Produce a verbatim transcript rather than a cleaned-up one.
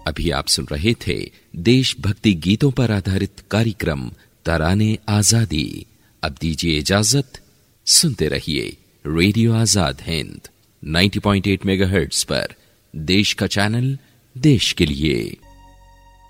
अभी आप सुन रहे थे देशभक्ति गीतों पर आधारित कार्यक्रम तराने आजादी। अब दीजिए इजाजत, सुनते रहिए रेडियो आजाद हिंद नब्बे पॉइंट आठ मेगाहर्ट्ज पर, देश का चैनल, देश के लिए।